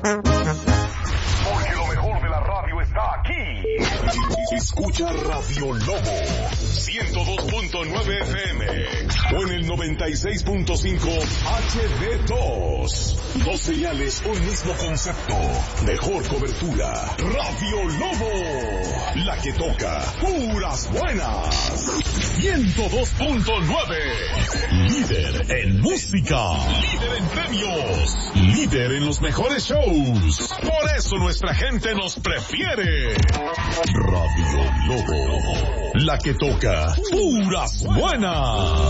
Porque lo mejor de la radio está aquí. Escucha Radio Lobo 102.9 FM o en el 96.5 HD2. Dos señales, un mismo concepto. Mejor cobertura. Radio Lobo, la que toca puras buenas. 102.9. Líder en música. Líder en premios. Líder en los mejores shows. Por eso nuestra gente nos prefiere. Radio Lobo, la que toca puras buenas.